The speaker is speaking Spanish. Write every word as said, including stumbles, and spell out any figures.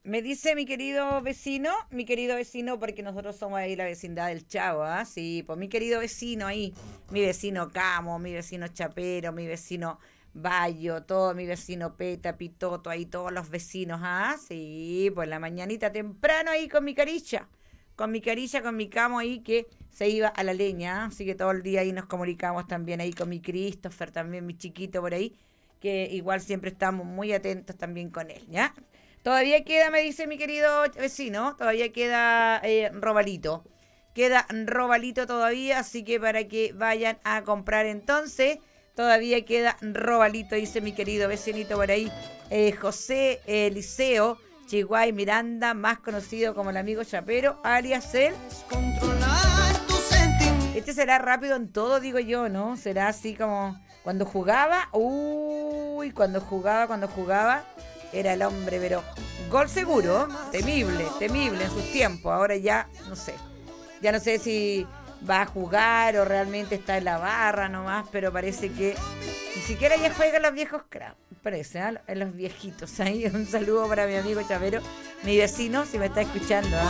Me dice mi querido vecino, mi querido vecino, porque nosotros somos ahí la vecindad del Chavo, ¿ah? Sí, pues mi querido vecino ahí, mi vecino Camo, mi vecino Chapero, mi vecino Bayo, todo mi vecino Peta, Pitoto, ahí todos los vecinos, ¿ah? Sí, pues la mañanita temprano ahí con mi carilla, con mi carilla, con mi Camo ahí que se iba a la leña, ¿ah? Así que todo el día ahí nos comunicamos también ahí con mi Christopher, también mi chiquito por ahí, que igual siempre estamos muy atentos también con él, ¿ya? Todavía queda, me dice mi querido vecino, todavía queda eh, robalito. Queda robalito todavía, así que para que vayan a comprar entonces, todavía queda robalito, dice mi querido vecinito por ahí. Eh, José Eliseo Chiguay Miranda, más conocido como el amigo Chapero, alias el... Este será rápido en todo, digo yo, ¿no? Será así como cuando jugaba, uy, cuando jugaba, cuando jugaba... Era el hombre, pero gol seguro, temible, temible en sus tiempos. Ahora ya, no sé, ya no sé si va a jugar o realmente está en la barra nomás, pero parece que ni siquiera ya juegan los viejos crap, parece, ¿eh? Los viejitos. Ahí un saludo para mi amigo Chavero, mi vecino, si me está escuchando, ¿eh?